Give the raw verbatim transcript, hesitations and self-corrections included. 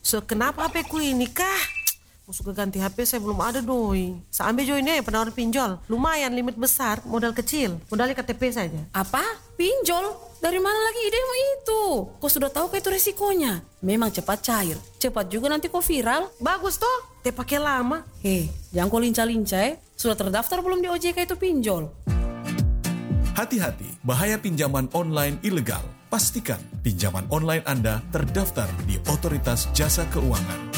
So, kenapa H P ku ini kah? Mau suka ganti H P saya belum ada doi. Saya ambil jo ini penawaran pinjol. Lumayan limit besar, modal kecil. Modalnya K T P saja. Apa? Pinjol? Dari mana lagi idemu itu? Kau sudah tahu kah itu resikonya? Memang cepat cair. Cepat juga nanti kau viral. Bagus toh, te pakai lama. Hei, jangan kau lincah-lincah eh. Sudah terdaftar belum di O J K itu pinjol? Hati-hati, bahaya pinjaman online ilegal. Pastikan pinjaman online Anda terdaftar di Otoritas Jasa Keuangan.